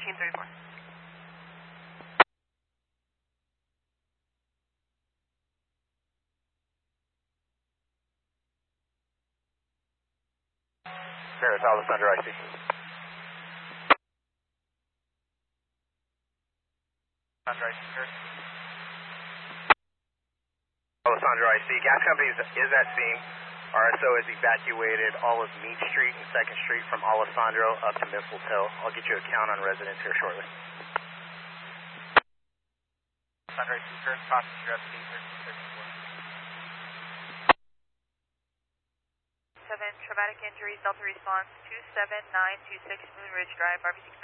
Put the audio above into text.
Team 34. Paris, Alessandro IC. Alessandro IC, Paris. Alessandro IC. Gas company is at scene. RSO has evacuated all of Meade Street and 2nd Street from Alessandro up to Mistletoe. I'll get you a count on residents here shortly. Alessandro IC, Paris, passenger FT 1334. 7, traumatic injuries, Delta response 27926 Moon Ridge Drive, RV6